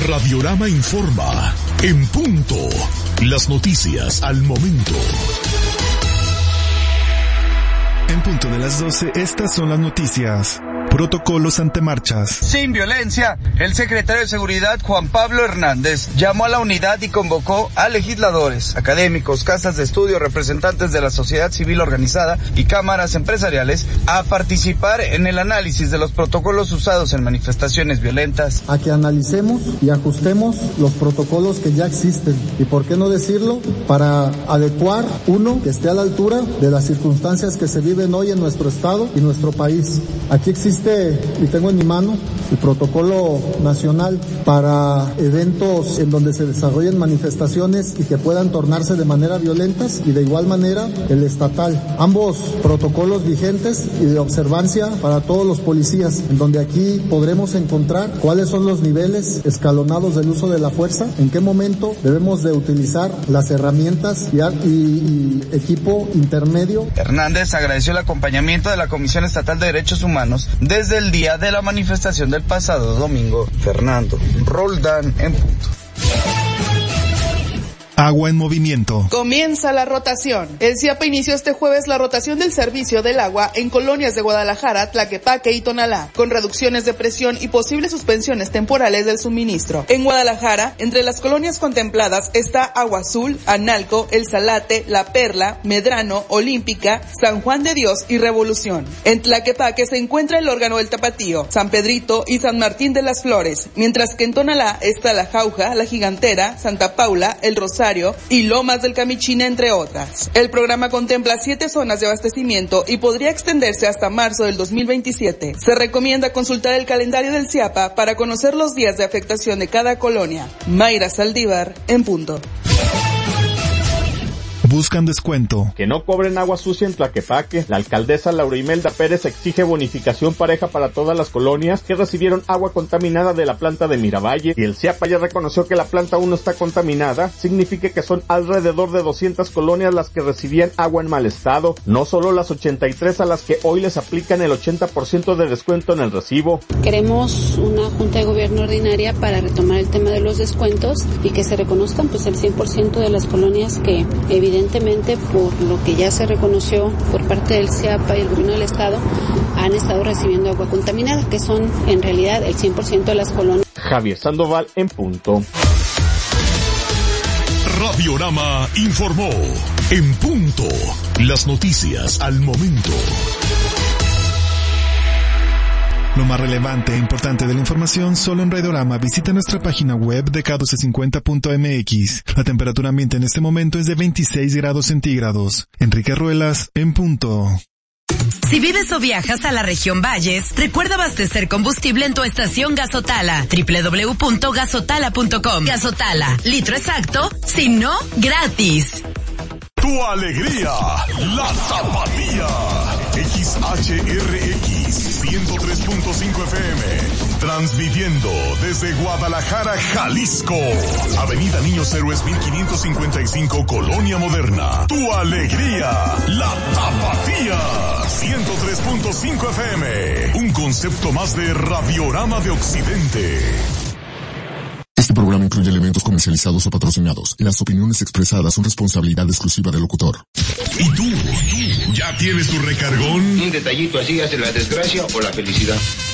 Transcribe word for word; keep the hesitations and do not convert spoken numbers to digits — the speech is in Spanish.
Radiorama informa. En punto. Las noticias al momento. En punto de las doce, estas son las noticias. Protocolos ante marchas. Sin violencia, el secretario de Seguridad, Juan Pablo Hernández, llamó a la unidad y convocó a legisladores, académicos, casas de estudio, representantes de la sociedad civil organizada y cámaras empresariales a participar en el análisis de los protocolos usados en manifestaciones violentas. A que analicemos y ajustemos los protocolos que ya existen y, por qué no decirlo, para adecuar uno que esté a la altura de las circunstancias que se viven hoy en nuestro estado y nuestro país. Aquí existe, y tengo en mi mano, el protocolo nacional para eventos en donde se desarrollen manifestaciones y que puedan tornarse de manera violentas, y de igual manera el estatal. Ambos protocolos vigentes y de observancia para todos los policías, en donde aquí podremos encontrar cuáles son los niveles escalonados del uso de la fuerza, en qué momento debemos de utilizar las herramientas y, y, y equipo intermedio. Hernández agradeció el acompañamiento de la Comisión Estatal de Derechos Humanos desde el día de la manifestación del pasado domingo. Fernando Roldán, en punto. Agua en movimiento. Comienza la rotación. El C I A P A inició este jueves la rotación del servicio del agua en colonias de Guadalajara, Tlaquepaque y Tonalá, con reducciones de presión y posibles suspensiones temporales del suministro. En Guadalajara, entre las colonias contempladas está Agua Azul, Analco, El Salate, La Perla, Medrano, Olímpica, San Juan de Dios y Revolución. En Tlaquepaque se encuentra el Órgano del Tapatío, San Pedrito y San Martín de las Flores, mientras que en Tonalá está La Jauja, La Gigantera, Santa Paula, El Rosario y Lomas del Camichina, entre otras. El programa contempla siete zonas de abastecimiento y podría extenderse hasta marzo del dos mil veintisiete. Se recomienda consultar el calendario del C I A P A para conocer los días de afectación de cada colonia. Mayra Saldívar, en punto. Buscan descuento. Que no cobren agua sucia en Tlaquepaque. La alcaldesa Laura Imelda Pérez exige bonificación pareja para todas las colonias que recibieron agua contaminada de la planta de Miravalle, y el C I A P A ya reconoció que la planta aún no está contaminada. Significa que son alrededor de doscientas colonias las que recibían agua en mal estado, no solo las ochenta y tres a las que hoy les aplican el ochenta por ciento de descuento en el recibo. Queremos una junta de gobierno ordinaria para retomar el tema de los descuentos y que se reconozcan pues el cien por ciento de las colonias que evidentemente Evidentemente, por lo que ya se reconoció por parte del C I A P A y el gobierno del estado, han estado recibiendo agua contaminada, que son en realidad el cien por ciento de las colonias. Javier Sandoval, en punto. Radiorama informó. En punto. Las noticias al momento. Lo más relevante e importante de la información solo en Radiorama. Visita nuestra página web de K doce cincuenta punto M X. La temperatura ambiente en este momento es de veintiséis grados centígrados. Enrique Ruelas, en punto. Si vives o viajas a la región Valles, recuerda abastecer combustible en tu estación Gasotala. doble u doble u doble u punto gasotala punto com. Gasotala, litro exacto, si no, gratis. Tu alegría, la Tapatía. X H R X ciento tres punto cinco F M. Transmitiendo desde Guadalajara, Jalisco. Avenida Niños Héroes mil quinientos cincuenta y cinco, Colonia Moderna. Tu alegría, la Tapatía. ciento tres punto cinco F M. Un concepto más de Radiorama de Occidente. Este programa incluye elementos comercializados o patrocinados. Las opiniones expresadas son responsabilidad exclusiva del locutor. ¿Y tú? ¿Ya tienes tu recargón? Un detallito así hace la desgracia o la felicidad.